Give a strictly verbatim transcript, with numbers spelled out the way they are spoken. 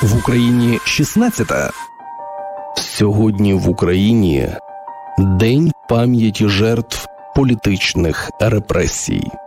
В Україні шістнадцята. Сьогодні в Україні День пам'яті жертв політичних репресій.